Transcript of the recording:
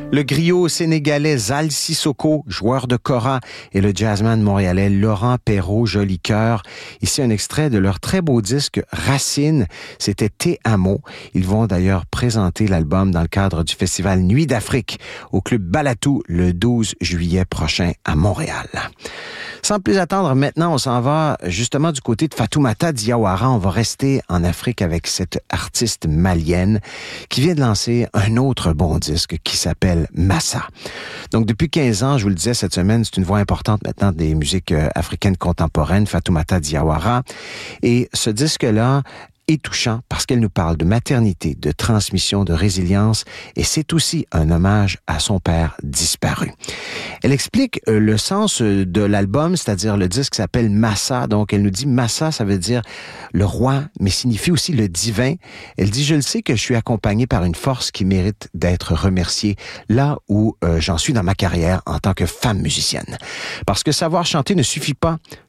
Le griot sénégalais Zal Sissoko, joueur de kora, et le jazzman montréalais Laurent Perrault, joli cœur. Ici un extrait de leur très beau disque Racine, c'était Te Amo. Ils vont d'ailleurs présenter l'album dans le cadre du festival Nuit d'Afrique au Club Balatou le 12 juillet prochain à Montréal. Sans plus attendre, maintenant, on s'en va justement du côté de Fatoumata Diawara. On va rester en Afrique avec cette artiste malienne qui vient de lancer un autre bon disque qui s'appelle Massa. Donc, depuis 15 ans, je vous le disais cette semaine, c'est une voix importante maintenant des musiques africaines contemporaines, Fatoumata Diawara. Et ce disque-là est touchant parce qu'elle nous parle de maternité, de transmission, de résilience, et c'est aussi un hommage à son père disparu. Elle explique le sens de l'album, c'est-à-dire le disque s'appelle Massa, donc elle nous dit Massa, ça veut dire le roi, mais signifie aussi le divin. Elle dit, je le sais que je suis accompagnée par une force qui mérite d'être remerciée là où j'en suis dans ma carrière en tant que femme musicienne. Parce que savoir chanter ne suffit pas.